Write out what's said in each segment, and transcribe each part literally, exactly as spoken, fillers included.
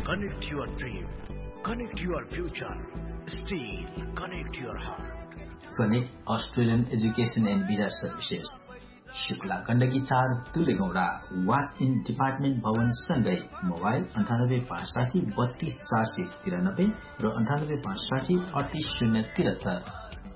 Connect your dream. Connect your future. Steel. Connect your heart. Connect Australian Education and Visa Services. Shukla Gandaki चार दुलेगौडा walk in department भवन सँगै mobile अन्ठानब्बे पाँच साठी बत्तीस चार सय तिरानब्बे र अन्ठानब्बे पाँच साठी अडतिस शून्य तिहत्तर।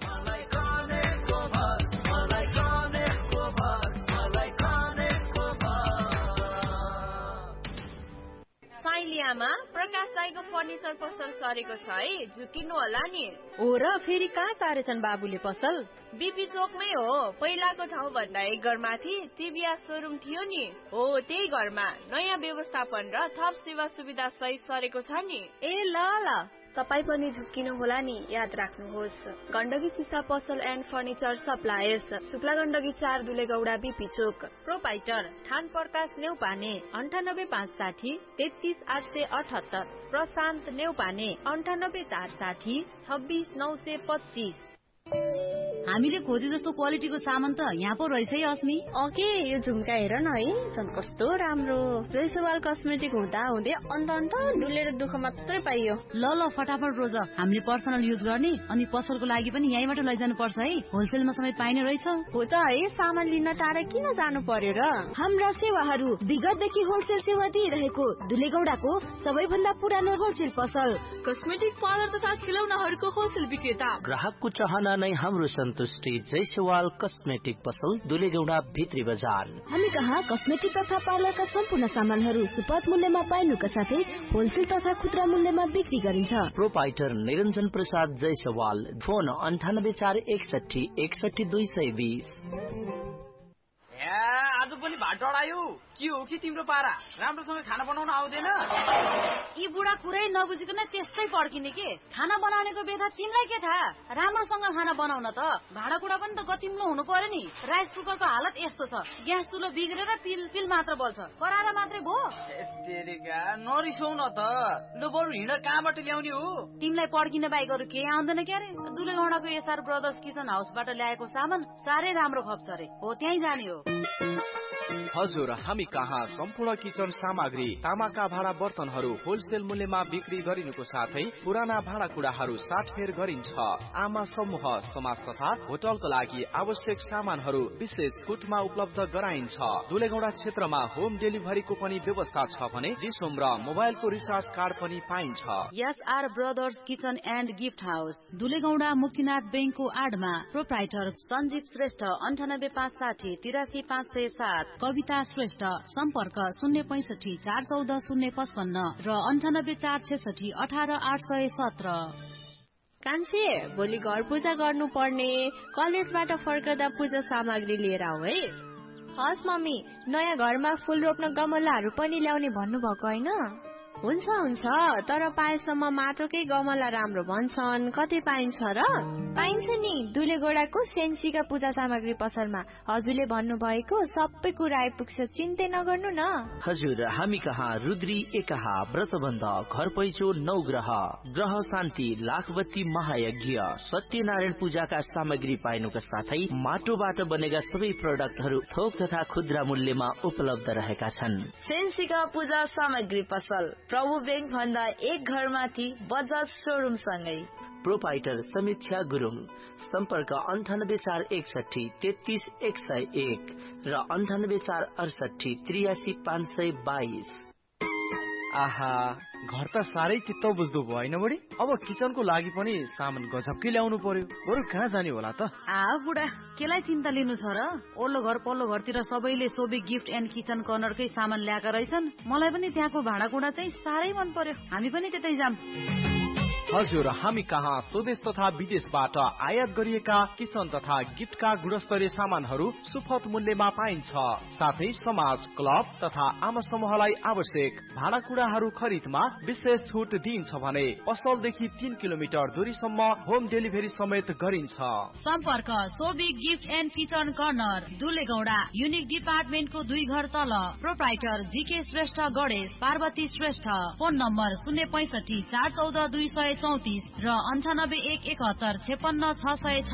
साइलियामा प्रकाश दाइको फर्निचर पसल सरेको छ है, झुकिनु होला नि। हो र फेरि कहाँ सारेछन् बाबुले पसल? बीपी चोकमै हो। पहिलाको ठाउँ भन्दा एक घर माथि टिभीएस शोरूम थियो नि, हो त्यही घरमा नयाँ व्यवस्थापन र थप सेवा सुविधा सहित सरेको छ नि। ए ल ल, तपाई पनि झुक्किनु होला नि, याद राख्नुहोस्। गण्डकी सिसा पसल and furniture suppliers, Shukla Gandaki चार दुलेगौडा बीपी चोक। प्रोपाइटर ठान प्रकाश नेउपाने अन्ठानब्बे पाँच साठी तेत्तीस आठ सय अठहत्तर। प्रशान्त नेउपाने अन्ठानब्बे चार साठी छब्बीस नौ सय पच्चीस। हामीले खोजे जस्तो क्वालिटीको सामान त यहाँ पो रहेछ है अस्मी। ओके, यो झुम्का हेर न है, झन् कस्तो राम्रो। जयसवाल कस्मेटिक हुँदा हुँदै अन्त अन्त डुलेर दुःख मात्रै पाइयो। ल ल फटाफट रोज, हामीले पर्सनल युज गर्ने अनि पसलको लागि पनि यहीँबाट लैजानु पर्छ है, होलसेलमा समेत पाइने रहेछ। हो त है, सामान लिन टाढा किन जानु पर्यो र? हाम्रा सेवाहरू विगतदेखि होलसेल सेवा दिइरहेको दुलेगौडाको सबैभन्दा पुरानो होलसेल पसल, कस्मेटिक पार्लर तथा खिलौनाहरूको होलसेल विक्रेता। ग्राहकको चाहना नै हाम्रो सन्तुष्टि। जयसवाल कस्मेटिक पसल दुलेगौडा भित्री बजार। हामी कहाँ कस्मेटिक तथा पार्लरका सम्पूर्ण सामानहरू सुपथ मूल्यमा पाइनुका साथै होलसेल तथा खुद्रा मूल्यमा बिक्री गरिन्छ। प्रोपाइटर निरञ्जन प्रसाद जयसवाल। फोन अन्ठानब्बे चार एकसठी एकसठी दुई सय बीस। आज पनि भात डढायो, के हो कि तिम्रो पारा? राम्रोसँग खाना बनाउन आउँदैन? यी बुढा कुरै नबुझिकन त्यस्तै पड्किने के? खाना बनाउनेको बेथा तिमीलाई के थाहा? राम्रोसँग खाना बनाउन त भाँडाकुँडा पनि त गतिम्लो हुनु पर्यो नि। राइस कुकरको हालत यस्तो छ, ग्यास चुलो बिग्रेर पिल पिल मात्र बल्छ, कराएर मात्रै भो। नरिसाउ न त, लु बरु हिँड, कहाँबाट ल्याउने हो? तिमीलाई पड्किन बाहेक अरू केही आउँदैन क्यारे? दुलेगौडाको एसआर ब्रदर्स किचन हाउसबाट ल्याएको सामान साह्रै राम्रो खप्छ रे, हो त्यहीँ जाने हो। हजुर, हामी कहाँ सम्पूर्ण किचन सामग्री, तामाका भाँडा बर्तनहरू होलसेल मूल्यमा बिक्री गरिनुको साथै पुराना भाँडाकुँडाहरू साटफेर गरिन्छ। आमा समूह, समाज तथा होटलको लागि आवश्यक सामानहरू विशेष छुटमा उपलब्ध गराइन्छ। दुलेगौडा क्षेत्रमा होम डेलिभरीको पनि व्यवस्था छ भने डिसोम र मोबाइलको रिचार्ज कार्ड पनि पाइन्छ। SR brothers kitchen and gift house, दुलेगौडा Muktinath बैंकको आडमा। प्रोप्राइटर सञ्जीव श्रेष्ठ, अन्ठानब्बे पाँच साठी तिरासी पाँच सय सात। कविता श्रेष्ठ, सम्पर्क शून्य पैंसठी चार चौध शून्य पचपन्न र अन्ठानब्बे चार छेसठी अठार आठ सय सत्र। कान्छे, भोलि घर पूजा गर्नु पर्ने, कलेजबाट फर्कदा पूजा सामग्री लिएर आऊ है। हस् मम्मी, नयाँ घरमा फूल रोप्न गमलाहरू पनि ल्याउने भन्नुभएको होइन? हुन्छ हुन्छ, तर पाएसम्म माटोकै गमला राम्रो भन्छन्, कतै पाइन्छ र? पाइन्छ नि, दुलेगौडाको सेन्सीका पूजा सामग्री पसलमा। हजुरले भन्नुभएको सबै कुरा आइपुग्छ, चिन्तै नगर्नु न। हजुर, हामी कहाँ रुद्री एकाहा, व्रतबन्ध, घर पैँचो, नवग्रह, ग्रह शान्ति, लाखबत्ती महायज्ञ, सत्यनारायण पूजाका सामग्री पाइनुका साथै माटोबाट बनेका सबै प्रोडक्टहरू थोक तथा खुद्रा मूल्यमा उपलब्ध रहेका छन्। सेन्सीका पूजा सामग्री पसल, प्रभु बैंक भन्दा एक घर माथि, बजाज शोरूम सँगै। प्रोपाइटर समीक्षा गुरुङ, सम्पर्क अन्ठानब्बे चार एकसठी तेत्तीस एक सय एक र अन्ठानब्बे चार अडसठी त्रियासी पाँच सय बाइस। आहा, घर त साह्रै चित्त बुझ्दो भयो होइन बढी? अब किचनको लागि पनि सामान गजबकै ल्याउनु पर्यो, बरु कहाँ जाने होला त? आ बुढा, केलाई चिन्ता लिनु छ र? ओल्लो घर पल्लो घरतिर सबैले सोबे गिफ्ट एन्ड किचन कर्नरकै सामान ल्याएका रहेछन्। मलाई पनि त्यहाँको भाँडाकुँडा चाहिँ साह्रै मन पर्यो, हामी पनि त्यतै जाम। हजुर, हामी कहाँ स्वदेश तथा विदेशबाट आयात गरिएका किचन तथा गिफ्टका गुणस्तरीय सामानहरू सुपथ मूल्यमा पाइन्छ। साथै समाज, क्लब तथा आमा समूहलाई आवश्यक भाँडाकुँडाहरू खरिदमा विशेष छुट दिइन्छ भने पसलदेखि तीन किलोमिटर दूरीसम्म होम डेलिभरी समेत गरिन्छ। सम्पर्क Sobi gift and kitchen corner, दुलेगौडा, unique डिपार्टमेन्टको दुई घर तल। Proprietor GK Shrestha Ganesh, Parvati Shrestha. Phone number शून्य पैंसठी चार चौध दुई सय चौतिस र अन्ठानब्बे एक एकहत्तर छेपन्न छ सय छ।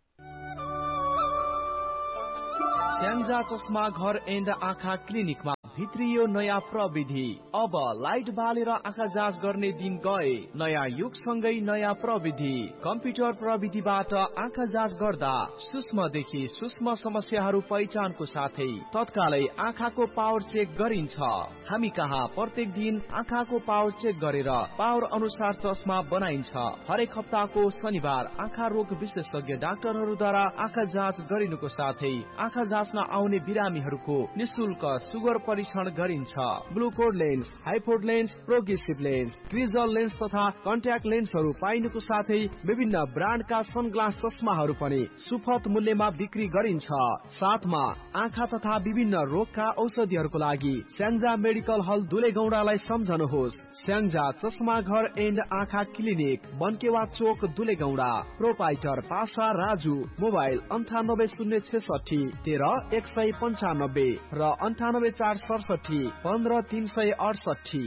स्याङ्जा चस्मा घर एन्ड आँखा क्लिनिकमा भित्रियो नयाँ प्रविधि। अब लाइट बालेर आँखा जाँच गर्ने दिन गए। नयाँ युगसँगै नयाँ प्रविधि। कम्प्युटर प्रविधिबाट आँखा जाँच गर्दा सूक्ष्मदेखि सूक्ष्म समस्याहरू पहिचानको साथै तत्कालै आँखाको पावर चेक गरिन्छ। हामी कहाँ प्रत्येक दिन आँखाको पावर चेक गरेर पावर अनुसार चस्मा बनाइन्छ। हरेक हप्ताको शनिबार आँखा रोग विशेषज्ञ डाक्टरहरूद्वारा आँखा जाँच गरिनुको साथै आँखा जाँच्न आउने बिरामीहरूको निशुल्क सुगर परीक्षण गरिन्छ। ग्लुकोड lens, हाइपोड lens, progressive lens, क्रिजल lens तथा कन्ट्याक्ट लेन्सहरू पाइनुको साथै विभिन्न ब्रान्डका सनग्लास चस्माहरू पनि सुपथ मूल्यमा बिक्री गरिन्छ। साथमा आँखा तथा विभिन्न रोगका औषधिहरूको लागि स्याङ्जा मेडिकल हल दुलेगौडालाई सम्झनुहोस्। स्याङ्जा चस्मा घर एन्ड आँखा क्लिनिक, बनकेवा चोक, दुलेगौडा। प्रोपाइटर पासा राजु। मोबाइल अन्ठानब्बे शून्य छेसठी तेह्र एक सय पन्चानब्बे र अन्ठानब्बे चार सडसठी पन्ध्र तीन सय अडसठी।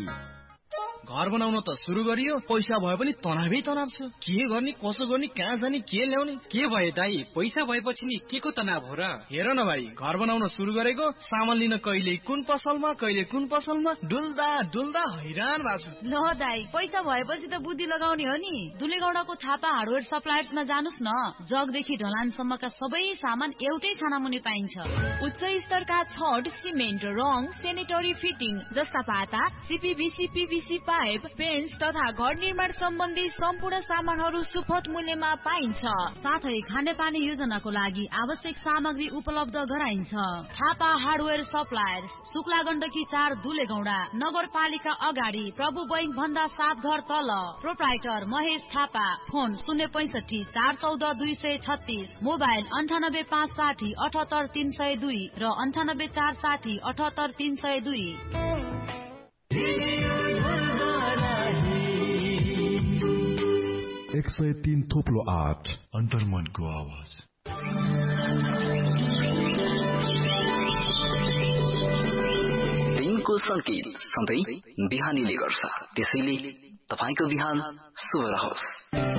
घर बनाउन त सुरु गरियो, पैसा भए पनि तनावै तनाव छ। के गर्ने, कसो गर्ने, कहाँ जाने, के ल्याउने? के भयो दाई, पैसा भएपछि नि के को तनाव हो र? हेर न भाइ, घर बनाउन सुरु गरेको, सामान लिन कहिले कुन पसलमा कहिले कुन पसलमा डुल्दा डुल्दा हैरान भएको छु। ल दाई, पैसा भएपछि त बुद्धि लगाउने हो नि। दुलेगौडाको थापा हार्डवेयर सप्लायर्समा जानुस् न। जगदेखि ढलानसम्मका सबै सामान एउटै छानामुनि पाइन्छ। उच्च स्तरका छड, सिमेन्ट, रङ, सेनेटरी फिटिङ जस्ता पाता, सीपीभीसी, पीवीसी पाइप, पेन्ट्स तथा घर निर्माण सम्बन्धी सम्पूर्ण सामानहरू सुपथ मूल्यमा पाइन्छ। साथै खानेपानी योजनाको लागि आवश्यक सामग्री उपलब्ध गराइन्छ। थापा हार्डवेयर सप्लायर्स, शुक्ला गण्डकी चार, दुलेगौडा। नगरपालिका अगाडि, प्रभु बैंक भन्दा सात घर तल। प्रोप्राइटर महेश थापा। फोन शून्य पैसठी चार चौध दुई सय छत्तीस। मोबाइल अन्ठानब्बे पाँच साठी अठहत्तर तीन सय दुई र अन्ठानब्बे चार साठी अठहत्तर तीन सय दुई। एक सय तीन थोप्लो आठ अन्तर्मनको आवाज। दिनको संकेत सधैँ बिहानीले गर्छ, त्यसैले तपाईको बिहान शुभ रहोस्।